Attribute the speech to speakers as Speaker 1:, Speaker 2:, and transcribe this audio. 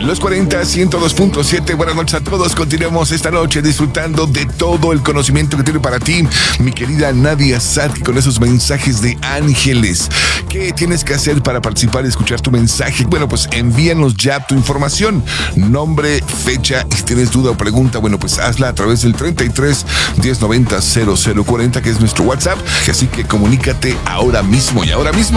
Speaker 1: Los 40, 102.7. Buenas noches a todos. Continuamos esta noche disfrutando de todo el conocimiento que tiene para ti mi querida Nadia Sati con esos mensajes de ángeles. ¿Qué tienes que hacer para participar y escuchar tu mensaje? Bueno, pues envíanos ya tu información, nombre, fecha, y si tienes duda o pregunta, bueno, pues hazla a través del 33 1090 0040, que es nuestro WhatsApp. Así que comunícate ahora mismo y ahora mismo